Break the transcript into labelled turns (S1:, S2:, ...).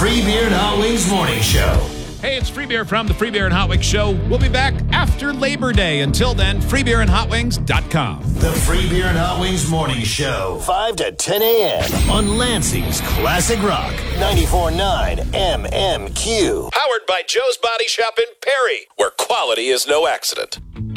S1: Free Beer and Hot Wings Morning Show.
S2: Hey, it's Free Beer from the Free Beer and Hot Wings Show. We'll be back after Labor Day. Until then, freebeerandhotwings.com.
S1: The Free Beer and Hot Wings Morning Show, 5 to 10 a.m. on Lansing's Classic Rock, 94.9 MMQ.
S3: Powered by Joe's Body Shop in Perry, where quality is no accident.